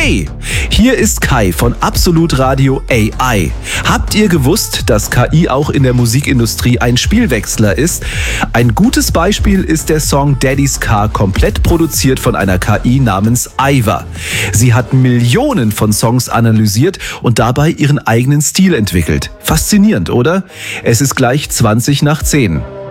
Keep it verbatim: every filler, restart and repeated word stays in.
Hey, hier ist Kai von Absolut Radio A I. Habt ihr gewusst, dass K I auch in der Musikindustrie ein Spielwechsler ist? Ein gutes Beispiel ist der Song Daddy's Car, komplett produziert von einer K I namens Aiva. Sie hat Millionen von Songs analysiert und dabei ihren eigenen Stil entwickelt. Faszinierend, oder? Es ist gleich zwanzig nach zehn.